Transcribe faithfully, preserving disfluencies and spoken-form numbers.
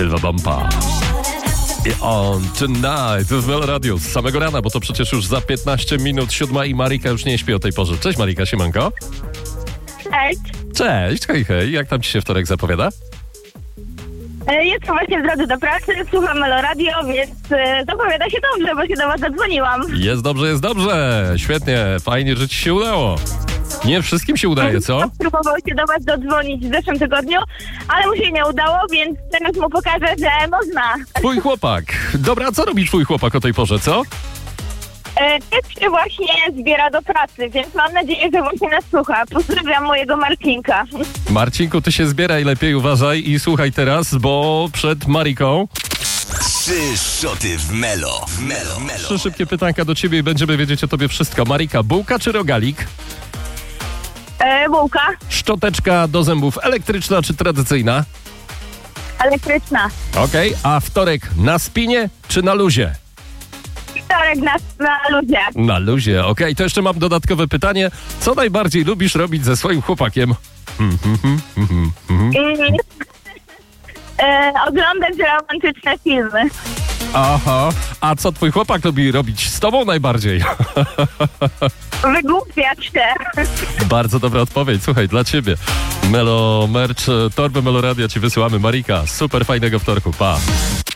Sylwa Bampa. I on tonight w Melo Radio z samego rana, bo to przecież już za piętnaście minut siódma i Marika już nie śpi o tej porze. Cześć Marika, siemanko. Cześć. Cześć, hej, hej. Jak tam ci się wtorek zapowiada? E, Jestem właśnie w drodze do pracy, słucham Melo Radio, więc e, zapowiada się dobrze, bo się do was zadzwoniłam. Jest dobrze, jest dobrze. Świetnie, fajnie, że ci się udało. Nie wszystkim się udaje, co? Próbował się do was dodzwonić w zeszłym tygodniu, ale mu się nie udało, więc teraz mu pokażę, że można. Twój chłopak. Dobra, co robi twój chłopak o tej porze, co? E, Też się właśnie zbiera do pracy, więc mam nadzieję, że właśnie nas słucha. Pozdrawiam mojego Marcinka. Marcinku, ty się zbieraj, lepiej uważaj i słuchaj teraz, bo przed Mariką Trzy szoty w Melo. W Melo. Melo. trzy szybkie pytanka do ciebie i będziemy wiedzieć o tobie wszystko. Marika, bułka czy rogalik? E, bułka Szczoteczka do zębów elektryczna czy tradycyjna? elektryczna. Okej, a wtorek na spinie czy na luzie? Wtorek na, na ludzie. Na luzie, okej. To jeszcze mam dodatkowe pytanie. Co najbardziej lubisz robić ze swoim chłopakiem? Hmm, hmm, hmm, hmm, hmm. I, e, oglądać romantyczne filmy. Aha, a co twój chłopak lubi robić z tobą najbardziej? Wygłupiać się. Bardzo dobra odpowiedź, słuchaj, dla ciebie. Melo Merch, torbę Melo Radia ci wysyłamy. Marika, super fajnego wtorku, pa.